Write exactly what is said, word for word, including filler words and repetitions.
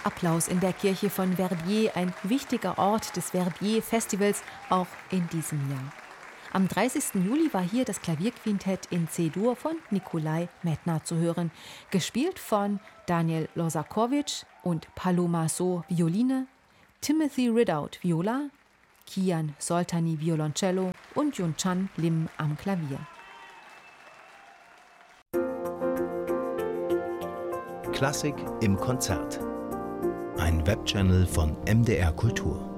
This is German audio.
Applaus in der Kirche von Verbier, ein wichtiger Ort des Verbier-Festivals, auch in diesem Jahr. Am dreißigsten Juli war hier das Klavierquintett in C-Dur von Nikolai Medtner zu hören, gespielt von Daniel Losakovic und Paloma So Violine, Timothy Ridout Viola, Kian Soltani Violoncello und Yunchan Lim am Klavier. Klassik im Konzert. Ein Webchannel von M D R Kultur.